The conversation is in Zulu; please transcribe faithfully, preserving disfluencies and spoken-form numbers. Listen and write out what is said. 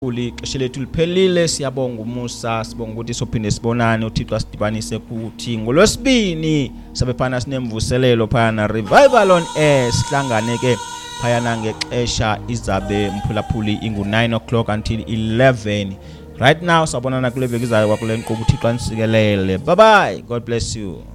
uli xesha lethu liphelile. Siyabonga umusa, sibonga ukuthi sophinde sibonane, uThixo asidibanise kuthi ngolwesibini sabe phana sinemvuselelo phana revival on air. Sihlangane ke phayana ngexesha izabe mphulaphuli ingu nine o'clock until eleven. Right now sabonana kule veki izayo kwakule nkqubo. uThixo anisikelele. Bye bye, God bless you.